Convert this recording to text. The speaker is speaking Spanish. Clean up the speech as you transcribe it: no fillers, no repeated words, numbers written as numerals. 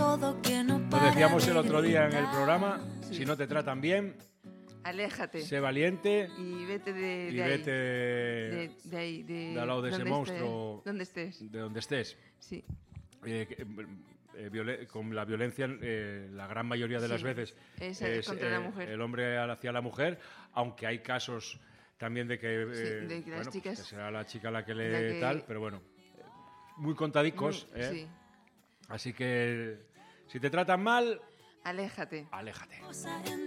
Lo decíamos el otro día en el programa, si no te tratan bien, aléjate. Sé valiente y vete de ahí. vete De ahí, de al lado de ese monstruo. Donde estés. De donde estés. Sí. Con la violencia, la gran mayoría de las veces es contra la mujer. El hombre hacia la mujer, aunque hay casos también de que, de que las bueno, chicas, pues que será la chica la que tal, pero bueno, muy contadicos. Sí. Así que si te tratan mal, aléjate.